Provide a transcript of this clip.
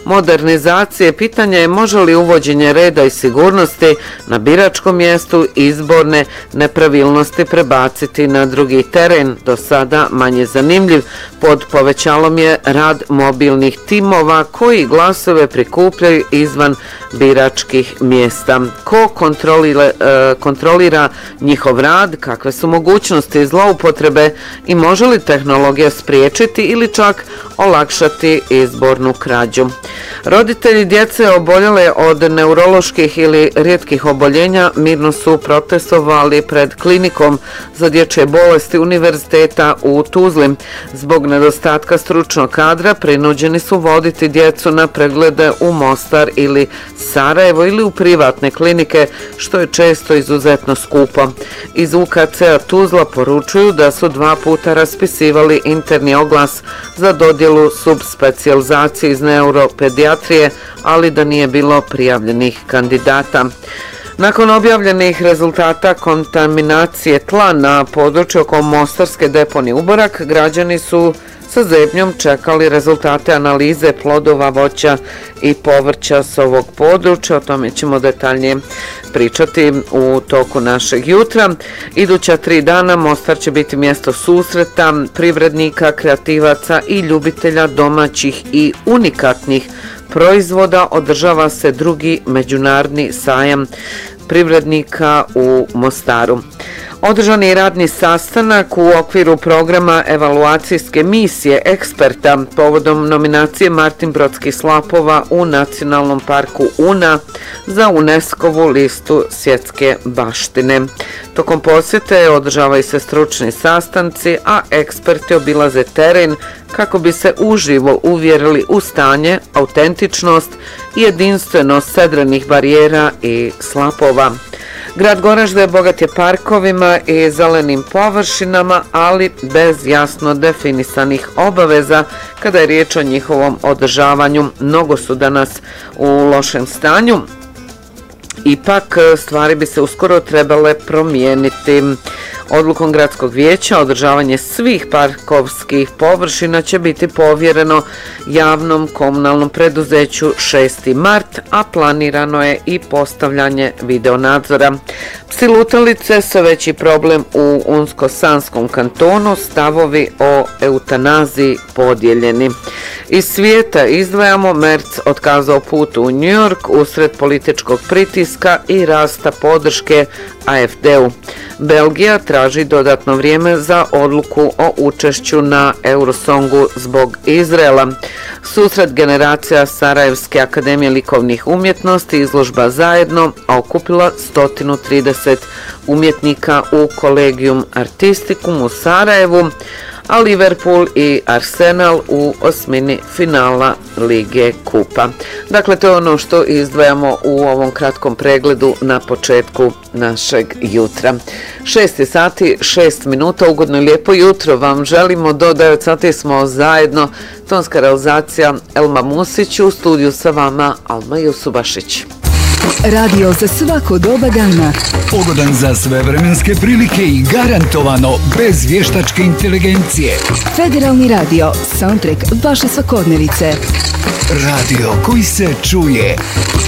modernizacije, pitanje je može li uvođenje reda i sigurnosti na biračkom mjestu izborne nepravilnosti prebaciti na drugi teren, do sada manje zanimljiv. Pod povećalom je rad mobilnih timova koji glasove prikupljaju izvan biračkih mjesta. Ko kontrolira njihov rad, kakve su mogućnosti zloupotrebe i može li tehnologija spriječiti ili čak olakšati izbornu krađu. Roditelji djece oboljele od neuroloških ili rijetkih oboljenja mirno su protestovali pred klinikom za dječje bolesti Univerziteta u Tuzli. Zbog nedostatka stručnog kadra prinuđeni su voditi djecu na preglede u Mostar ili Sarajevo ili u privatne klinike, što je često izuzetno skupo. Iz UKC-a Tuzla poručuju da su 2 puta raspisivali interni oglas za dodjelu subspecijalizacije iz neuropedijatrije, ali da nije bilo prijavljenih kandidata. Nakon objavljenih rezultata kontaminacije tla na području oko Mostarske deponije Uborak, građani su sa zebnjom čekali rezultate analize plodova, voća i povrća s ovog područja. O tome ćemo detaljnije pričati u toku našeg jutra. Iduća 3 dana Mostar će biti mjesto susreta privrednika, kreativaca i ljubitelja domaćih i unikatnih proizvoda. Održava se 2. međunarodni sajam privrednika u Mostaru. Održan je radni sastanak u okviru programa evaluacijske misije eksperta povodom nominacije Martin Brodskih slapova u Nacionalnom parku Una za UNESCO-vu listu svjetske baštine. Tokom posjete održavaju se stručni sastanci, a eksperti obilaze teren kako bi se uživo uvjerili u stanje, autentičnost i jedinstvenost sedrenih barijera i slapova. Grad Goražde bogat je parkovima i zelenim površinama, ali bez jasno definisanih obaveza kada je riječ o njihovom održavanju. Mnogo su danas u lošem stanju. Ipak stvari bi se uskoro trebale promijeniti. Odlukom gradskog vijeća održavanje svih parkovskih površina će biti povjereno javnom komunalnom preduzeću 6. mart, a planirano je i postavljanje videonadzora. Psi lutalice su veći problem u Unsko-Sanskom kantonu, stavovi o eutanaziji podijeljeni. Iz svijeta izdvajamo, Merz otkazao put u New York usred političkog pritiska i rasta podrške AfD-u. Belgija traži dodatno vrijeme za odluku o učešću na Eurosongu zbog Izraela. Susret generacija Sarajevske akademije likovnih umjetnosti izložba Zajedno okupila 130 umjetnika u Collegium Artisticum u Sarajevu, a Liverpool i Arsenal u osmini finala Lige Kupa. Dakle, to je ono što izdvajamo u ovom kratkom pregledu na početku našeg jutra. 6 sati, 6 minuta, ugodno i lijepo jutro vam želimo. Do 9 sati smo zajedno. Tonska realizacija Elma Musić, u studiju sa vama Alma Jusubašić. Radio za svako doba dana. Pogodan za sve vremenske prilike i garantovano bez vještačke inteligencije. Federalni radio, soundtrack vaše svakodnevice. Radio koji se čuje.